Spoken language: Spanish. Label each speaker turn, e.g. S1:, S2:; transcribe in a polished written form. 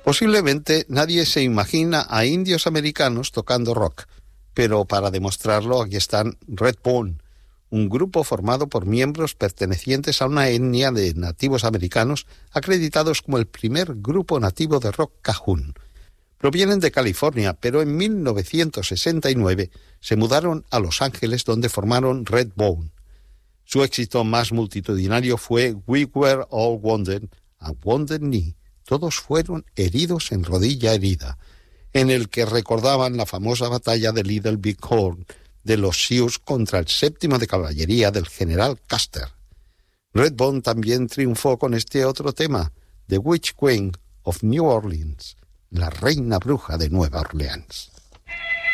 S1: Posiblemente nadie se imagina a indios americanos tocando rock, pero para demostrarlo aquí están Redbone, un grupo formado por miembros pertenecientes a una etnia de nativos americanos acreditados como el primer grupo nativo de rock cajún. Provienen de California, pero en 1969 se mudaron a Los Ángeles, donde formaron Redbone. Su éxito más multitudinario fue We Were All Wounded and Wounded Knee. Todos fueron heridos en rodilla herida, en el que recordaban la famosa batalla de Little Big Horn de los Sioux contra el 7º de caballería del general Custer. Redbone también triunfó con este otro tema, The Witch Queen of New Orleans, la reina bruja de Nueva Orleans.